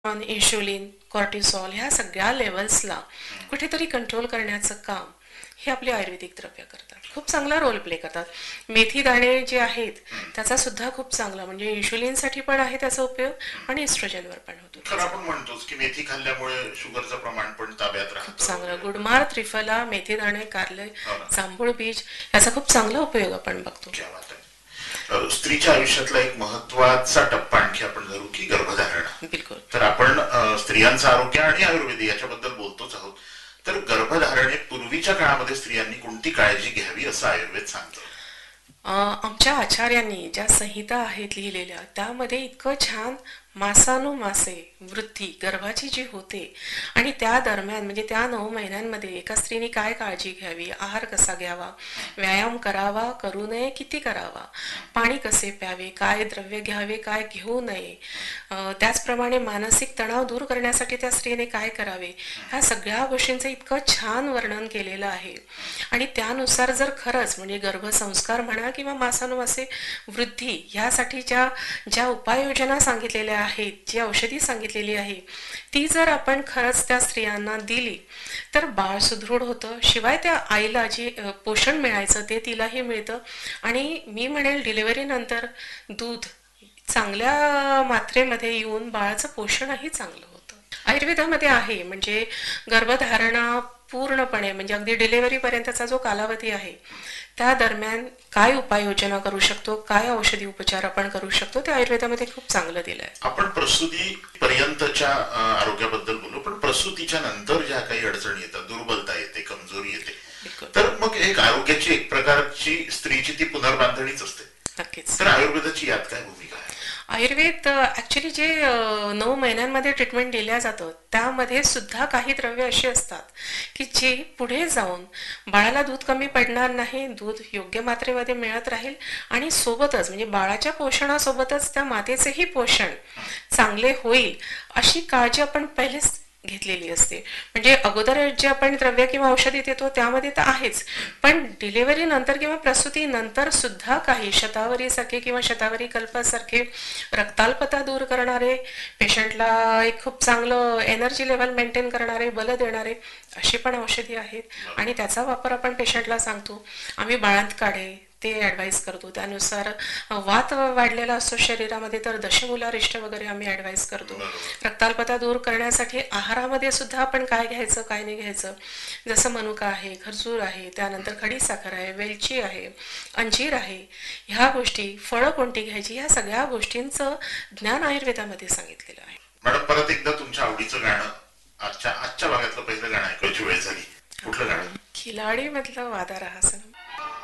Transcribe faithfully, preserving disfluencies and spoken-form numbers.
Insulin, cortisol ह्या सगळ्या लेवल्सला कुठेतरी कंट्रोल करण्याचं काम हे आपले आयुर्वेदिक द्रव्य करतात. खूप चांगला रोल प्ले करतात. मेथी दाणे जे आहेत त्याचा सुद्धा खूप चांगला म्हणजे इन्शुलिनसाठी पण आहे त्याचा उपयोग आणि इस्ट्रोजनवर पण होतो. तर आपण म्हणतोच की मेथी खाल्ल्यामुळे शुगरचं प्रमाण पण ताब्यात राहतं. खूप चांगलं गुडमार, त्रिफला, मेथी दाणे, कारले, जांभूळ बीज याचा खूप चांगला उपयोग आपण बघतो. स्त्रीच्या आयुष्यातला एक महत्वाचा टप्पा आणखी आपण धरू की गर्भधारणा. बिलकुल. तर आपण स्त्रियांचं आरोग्य आणि आयुर्वेद याच्याबद्दल बोलतोच आहोत. तर गर्भधारणेत पूर्वीच्या काळामध्ये स्त्रियांनी कोणती काळजी घ्यावी असं आयुर्वेद सांगतं? आमच्या आचार्यांनी ज्या संहिता आहेत लिहिलेल्या त्यामध्ये इतकं छान मासानुमासे वृद्धी गर्भाची जी होते आणि त्या दरम्यान म्हणजे त्या नऊ महिन्यांमध्ये एका स्त्रीने काय काळजी घ्यावी, आहार कसा घ्यावा, व्यायाम करावा, करू नये, किती करावा, पाणी कसे प्यावे, काय द्रव्य घ्यावे, काय घेऊ नये, त्याचप्रमाणे मानसिक तणाव दूर करण्यासाठी त्या स्त्रीने काय करावे, ह्या सगळ्या गोष्टींचं इतकं छान वर्णन केलेलं आहे. आणि त्यानुसार जर खरंच म्हणजे गर्भसंस्कार म्हणा किंवा मासानुमासे वृद्धी ह्यासाठी ज्या ज्या उपाययोजना सांगितलेल्या आहेत, जी औषधी सांगितलेली आहे ती जर आपण खरंच त्या स्त्रियांना दिली तर बाळ सुदृढ होतं. शिवाय त्या आईला जी पोषण मिळायचं ते तिलाही मिळतं आणि मी म्हणेल डिलिव्हरी नंतर दूध चांगल्या मात्रेमध्ये येऊन बाळाचं पोषणही चांगलं होतं. आयुर्वेदामध्ये आहे म्हणजे गर्भधारणा पूर्णपणे म्हणजे अगदी डिलिव्हरी पर्यंतचा जो कालावधी आहे त्या दरम्यान काय उपाययोजना करू शकतो, काय औषधी उपचार आपण करू शकतो ते आयुर्वेदामध्ये खूप चांगलं दिलंय. आपण प्रसूती पर्यंतच्या आरोग्याबद्दल बोलू, पण प्रसूतीच्या नंतर ज्या काही अडचणी येतात, दुर्बलता येते, कमजोरी येते, तर मग एक आरोग्याची एक प्रकारची स्त्रीची ती पुनर्बांधणीच असते. नक्कीच. तर आयुर्वेदाची यात काय भूमिका आहे? आयुर्वेद ऍक्च्युली जे नऊ महिन्यांमध्ये ट्रीटमेंट दिल्या जातं त्यामध्ये सुद्धा काही द्रव्य अशी असतात की जे पुढे जाऊन बाळाला दूध कमी पडणार नाही, दूध योग्य मात्रेमध्ये मिळत राहील आणि सोबतच म्हणजे बाळाच्या पोषणासोबतच त्या मातेचेही पोषण चांगले होईल अशी काळजी आपण पहिलेच घेतलेली असते. म्हणजे अगोदर जे आपण द्रव्य किंवा औषधी देतो त्यामध्ये तर आहेच, पण डिलिव्हरी नंतर किंवा प्रसूती नंतर सुद्धा काही शतावरी सारखे किंवा शतावरी कल्पासारखे रक्ताल्पता दूर करणारे, पेशंटला एक खूप चांगलं एनर्जी लेवल मेंटेन करणारे, बल देणारे अशी पण औषधी आहेत आणि त्याचा वापर आपण पेशंटला सांगतो. आम्ही बाळंत काढे ते ॲडवाईस करतो. त्यानुसार वात वाढलेला असतो शरीरामध्ये तर दशमूलारिष्ट वगैरे आम्ही ॲडवाईस करतो. रक्ताल्पता दूर करण्यासाठी आहारामध्ये सुद्धा आपण काय घ्यायचं काय नाही घ्यायचं, जसं मनुका आहे, खरजूर आहे, त्यानंतर खडीसाखर आहे, वेलची आहे, अंजीर आहे, ह्या गोष्टी, फळं कोणती घ्यायची, ह्या सगळ्या गोष्टींचं ज्ञान आयुर्वेदामध्ये सांगितलेलं आहे. मॅडम परत एकदा तुमच्या आवडीचं गाणं आजच्या आजच्या भागातलं पहिलं गाणं ऐकायची वेळ झाली. कुठलं गाणं? खिलाडी मधलं वादा रहा सनम.